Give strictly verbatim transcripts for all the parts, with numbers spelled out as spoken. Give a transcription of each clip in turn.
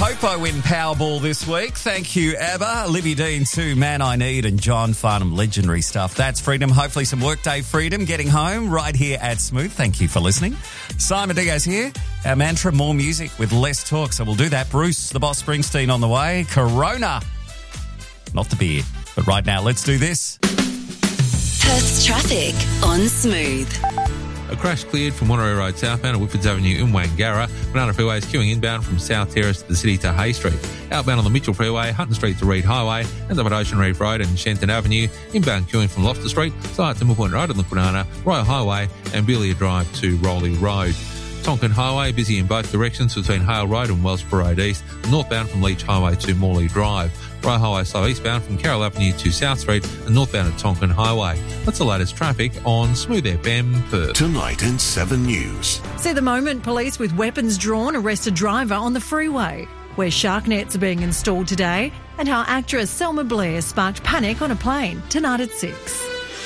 Hope I win Powerball this week. Thank you, Abba. Livy Dean too, Man I Need, and John Farnham, legendary stuff. That's freedom. Hopefully some workday freedom getting home right here at Smooth. Thank you for listening. Simon Digo's here. Our mantra, more music with less talk. So we'll do that. Bruce, the Boss Springsteen on the way. Corona. Not the beer. But right now, let's do this. Perth's traffic on Smooth. A crash cleared from Wanneroo Road southbound at Whitfords Avenue in Wangara. Banana Freeway is queuing inbound from South Terrace to the city to Hay Street. Outbound on the Mitchell Freeway, Hutton Street to Reed Highway, and up at Ocean Reef Road and Shenton Avenue. Inbound queuing from Loftus Street, Side Timber Point Road on the Banana, Royal Highway and Belia Drive to Rowley Road. Tonkin Highway busy in both directions between Hale Road and Wellsborough Road East, northbound from Leach Highway to Morley Drive. Royal Highway slow eastbound from Carroll Avenue to South Street and northbound at Tonkin Highway. That's the latest traffic on Smooth F M Perth. Tonight in seven News. See the moment police with weapons drawn arrest a driver on the freeway, where shark nets are being installed today, and how actress Selma Blair sparked panic on a plane. Tonight at six.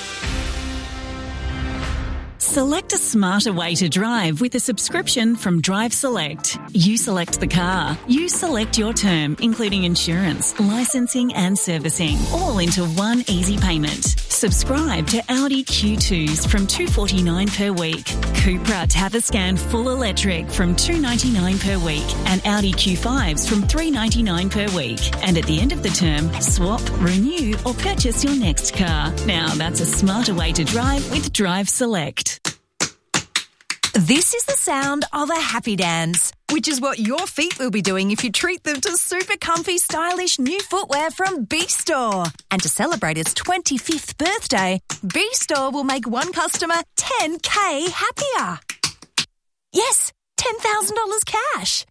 Select a smarter way to drive with a subscription from Drive Select. You select the car. You select your term, including insurance, licensing and servicing, all into one easy payment. Subscribe to Audi Q twos from two hundred forty-nine dollars per week, Cupra Taviscan Full Electric from two hundred ninety-nine dollars per week, and Audi Q fives from three hundred ninety-nine dollars per week. And at the end of the term, swap, renew or purchase your next car. Now that's a smarter way to drive with Drive Select. This is the sound of a happy dance, which is what your feet will be doing if you treat them to super comfy, stylish new footwear from B-Store. And to celebrate its twenty-fifth birthday, B-Store will make one customer ten K happier. Yes, ten thousand dollars cash.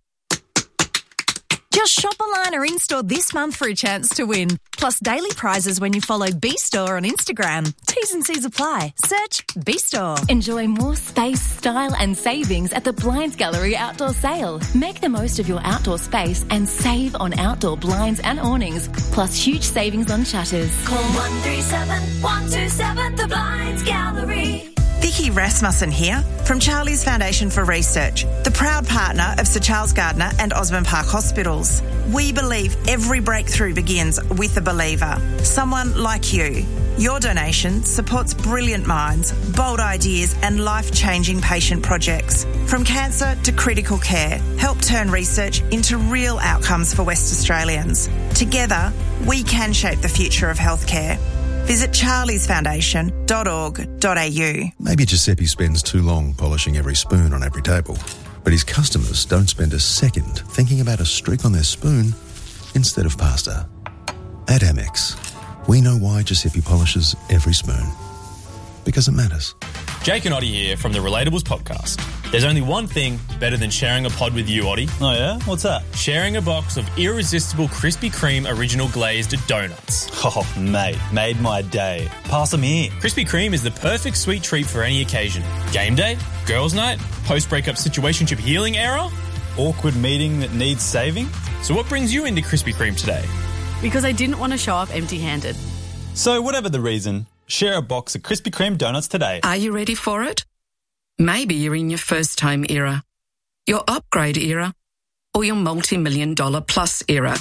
Just shop online or in-store this month for a chance to win. Plus daily prizes when you follow B-Store on Instagram. T's and C's apply. Search B-Store. Enjoy more space, style and savings at the Blinds Gallery Outdoor Sale. Make the most of your outdoor space and save on outdoor blinds and awnings, plus huge savings on shutters. Call one three seven, one two seven, the Blinds Gallery. Vicky Rasmussen here from Charlie's Foundation for Research, the proud partner of Sir Charles Gardner and Osborne Park Hospitals. We believe every breakthrough begins with a believer, someone like you. Your donation supports brilliant minds, bold ideas and life-changing patient projects. From cancer to critical care, help turn research into real outcomes for West Australians. Together, we can shape the future of healthcare. Visit charlies foundation dot org dot a u. Maybe Giuseppe spends too long polishing every spoon on every table, but his customers don't spend a second thinking about a streak on their spoon instead of pasta. At Amex, we know why Giuseppe polishes every spoon. Because it matters. Jake and Oddie here from the Relatables podcast. There's only one thing better than sharing a pod with you, Oddie. Oh, yeah? What's that? Sharing a box of irresistible Krispy Kreme original glazed donuts. Oh, mate, made my day. Pass them here. Krispy Kreme is the perfect sweet treat for any occasion. Game day, girls' night, post-breakup situationship healing era, awkward meeting that needs saving. So what brings you into Krispy Kreme today? Because I didn't want to show up empty-handed. So whatever the reason, share a box of Krispy Kreme donuts today. Are you ready for it? Maybe you're in your first home era, your upgrade era, or your multi-million dollar plus era.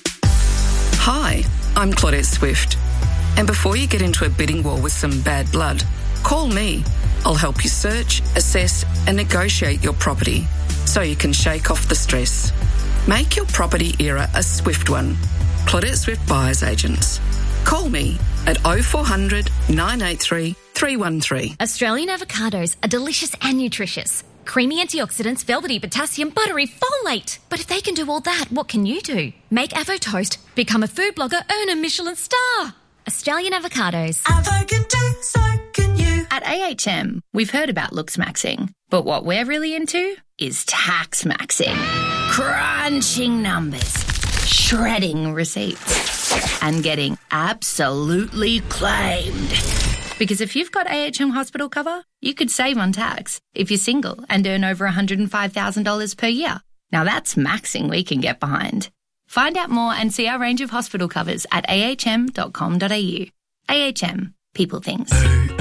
Hi, I'm Claudette Swift. And before you get into a bidding war with some bad blood, call me. I'll help you search, assess and negotiate your property so you can shake off the stress. Make your property era a swift one. Claudette Swift Buyers Agents. Call me at oh four hundred, nine eight three, three one three. Australian avocados are delicious and nutritious. Creamy antioxidants, velvety potassium, buttery folate. But if they can do all that, what can you do? Make Avo Toast, become a food blogger, earn a Michelin star. Australian avocados. Avo can do, so can you. At A H M, we've heard about looks maxing, but what we're really into is tax maxing. Crunching numbers, shredding receipts, and getting absolutely claimed. Because if you've got A H M hospital cover, you could save on tax if you're single and earn over one hundred five thousand dollars per year. Now that's maxing we can get behind. Find out more and see our range of hospital covers at a h m dot com dot a u. A H M, people things.